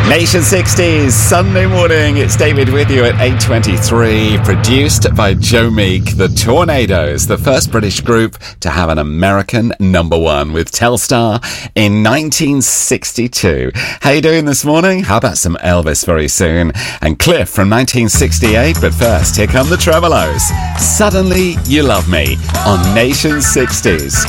Nation 60s, Sunday morning. It's David with you at 8:23. Produced by Joe Meek. The Tornadoes, the first British group to have an American number one with Telstar in 1962. How you doing this morning? How about some Elvis very soon? And Cliff from 1968. But first, here come the Tremolos. Suddenly You Love Me on Nation 60s.